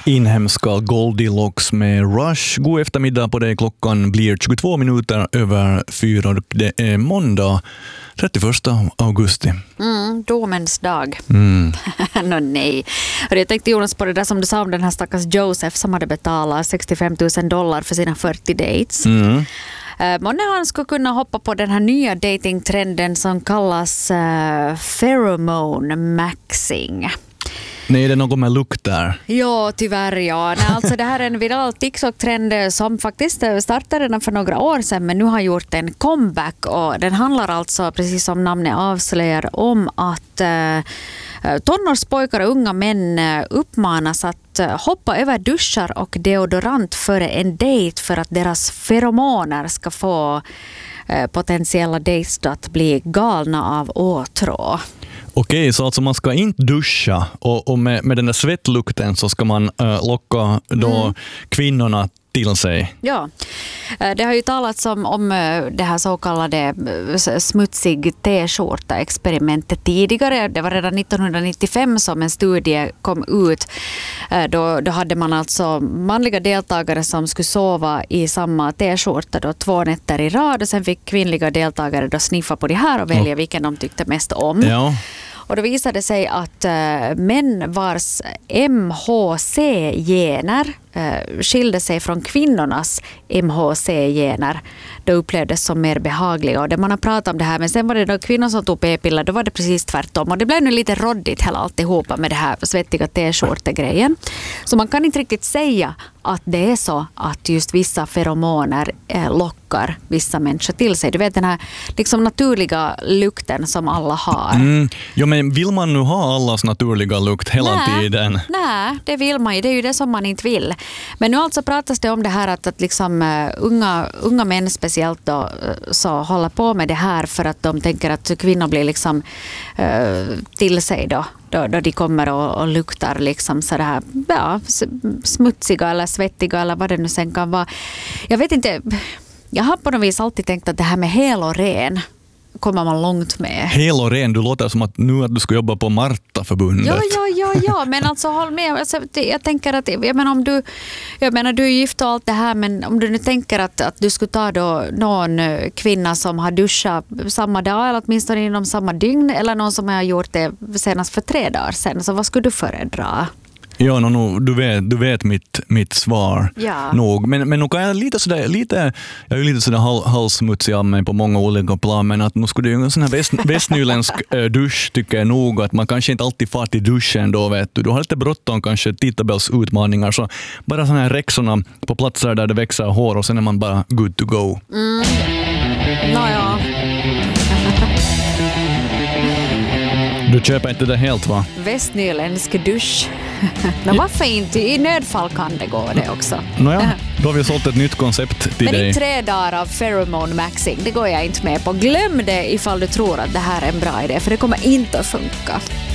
Inhemska Goldilocks med Rush. God eftermiddag på dig. Klockan blir 22 minuter över 4. Det är måndag 31 augusti. Domens dag. Nej. Jag tänkte Jonas på det där som du sa om den här stackars Joseph som hade betalat $65,000 för sina 40 dates. Månne han skulle kunna hoppa på den här nya datingtrenden som kallas pheromone maxing. Nej, det är något med lukt där. Ja, tyvärr ja. Nej, alltså det här är en viral TikTok-trend som faktiskt startade redan för några år sedan men nu har gjort en comeback och den handlar alltså, precis som namnet avslöjar, om att tonårspojkar och unga män uppmanas att hoppa över duschar och deodorant före en dejt för att deras feromoner ska få potentiella dates att bli galna av åtrå. Okej, så alltså man ska inte duscha och med den där svettlukten så ska man locka då kvinnorna till sig. Ja, det har ju talats om det här så kallade smutsig t-skjorta-experimentet tidigare. Det var redan 1995 som en studie kom ut. Då hade man alltså manliga deltagare som skulle sova i samma t-skjorta då 2 nätter i rad och sen fick kvinnliga deltagare då sniffa på det här och välja vilken de tyckte mest om. Ja. Och då visade det sig att män vars MHC-gener skilde sig från kvinnornas MHC-gener då upplevdes som mer behagliga. Och det man har pratat om det här, men sen var det då kvinnor som tog p-piller, då var det precis tvärtom. Och det blev nu lite råddigt hela alltihopa med det här svettiga t-skjorte-grejen. Så man kan inte riktigt säga att det är så att just vissa feromoner lockar vissa människor till sig. Du vet den här liksom naturliga lukten som alla har. Ja, men vill man nu ha allas naturliga lukt hela tiden? Nej, det vill man ju. Det är ju det som man inte vill. Men nu alltså pratas det om det här att liksom unga män speciellt då, så håller på med det här för att de tänker att kvinnor blir liksom till sig då de kommer och luktar liksom så här, ja, smutsiga eller svettiga eller vad det nu sen kan vara. Jag vet inte, jag har på något vis alltid tänkt att det här med hel och ren kommer man långt med. Hel och ren, du låter som att nu att du ska jobba på Marta-förbundet. Ja, men alltså håll med. Alltså, jag tänker att, jag menar du är gift och allt det här, men om du nu tänker att du skulle ta då någon kvinna som har duschat samma dag eller åtminstone inom samma dygn eller någon som har gjort det senast för 3 dagar sedan, så vad skulle du föredra? Ja, du vet mitt svar nog. Men nu kan jag jag är ju lite sådär halsmutsig av mig på många olika plan, men att nu skulle det ju en sån här västnyländsk dusch tycker jag nog att man kanske inte alltid far till duschen då, vet du. Du har lite bråttom kanske tidtabellsutmaningar, så bara såna här räxorna på platser där det växer hår och sen är man bara good to go. Nåja. Du köper inte det helt, va? Västnyländsk dusch. Men varför inte? I nödfall kan det gå det också. Nåja, då har vi sålt ett nytt koncept till dig. Men i 3 dagar av pheromone maxing, det går jag inte med på. Glöm det ifall du tror att det här är en bra idé, för det kommer inte att funka.